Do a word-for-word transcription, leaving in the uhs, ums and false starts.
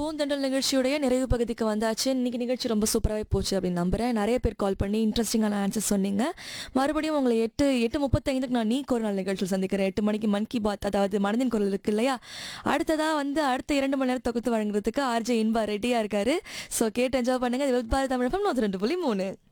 பூந்தென்றல் நிகழ்ச்சியுடைய நிறைவு பகுதிக்கு வந்தாச்சு. இன்னைக்கு நிகழ்ச்சி ரொம்ப சூப்பராகவே போச்சு அப்படின்னு நம்புறேன். நிறைய பேர் கால் பண்ணி இன்ட்ரெஸ்டிங்கான ஆன்சர் சொன்னீங்க. மறுபடியும் உங்களை எட்டு எட்டு முப்பத்தைந்துக்கு நான் நீ ஒரு நாள் நிகழ்ச்சியில் சந்திக்கிறேன். எட்டு மணிக்கு மன் கி பாத், அதாவது மனதின் குரல் இருக்கு இல்லையா, அடுத்ததா வந்து அடுத்த இரண்டு மணி நேரம் தொகுத்து வழங்குறதுக்கு ஆர்ஜே இன்பா ரெடியா இருக்காரு. ஸோ கேட்டு என்ஜாய் பண்ணுங்க. இது பாரத் தமிழ் நூற்றி ரெண்டு புள்ளி மூணு.